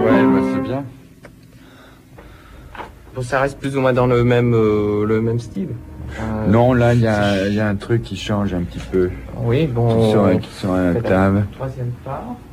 Ouais, bah, c'est bien. Bon, ça reste plus ou moins dans le même style. Non, là, il y a un truc qui change un petit peu. Oui, bon. Qui sont à la table. Troisième part.